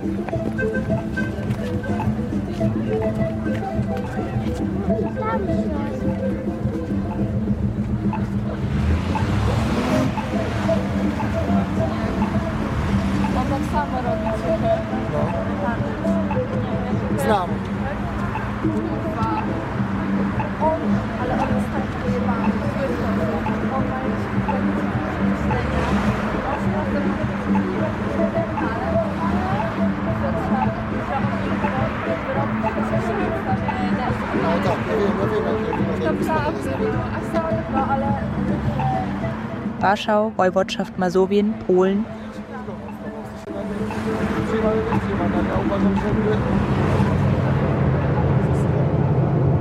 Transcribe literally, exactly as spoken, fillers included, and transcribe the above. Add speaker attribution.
Speaker 1: On tak samo robi ciebie.
Speaker 2: No. Znam.
Speaker 1: On, ale on jest tak pojebany. On ma jakieś myślenia. On się na tym ale on ma że on nie wyrobi coś nie
Speaker 2: No tak, ja wiem, ja wiem, jak
Speaker 1: to prawda, a sorry, ale...
Speaker 3: Warschau, Woiwodschaft Masowien, Polen.
Speaker 2: Ja uważam, że